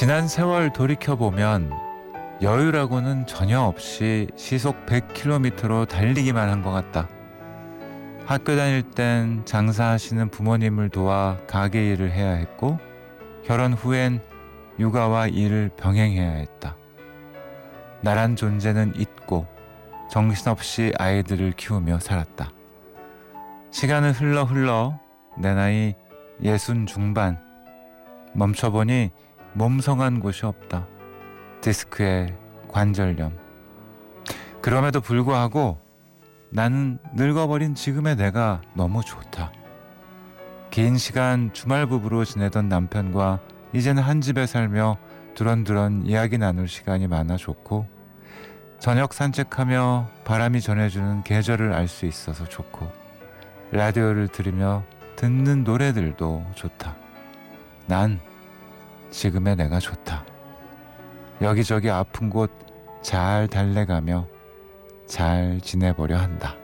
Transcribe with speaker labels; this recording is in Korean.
Speaker 1: 지난 세월 돌이켜보면 여유라고는 전혀 없이 시속 100km로 달리기만 한 것 같다. 학교 다닐 땐 장사하시는 부모님을 도와 가게 일을 해야 했고, 결혼 후엔 육아와 일을 병행해야 했다. 나란 존재는 잊고 정신없이 아이들을 키우며 살았다. 시간은 흘러 내 나이 60 중반. 멈춰보니 몸성한 곳이 없다. 디스크에 관절염. 그럼에도 불구하고 나는 늙어버린 지금의 내가 너무 좋다. 긴 시간 주말 부부로 지내던 남편과 이제는 한 집에 살며 두런두런 이야기 나눌 시간이 많아 좋고, 저녁 산책하며 바람이 전해주는 계절을 알 수 있어서 좋고, 라디오를 들으며 듣는 노래들도 좋다. 난 지금의 내가 좋다. 여기저기 아픈 곳 잘 달래가며 잘 지내보려 한다.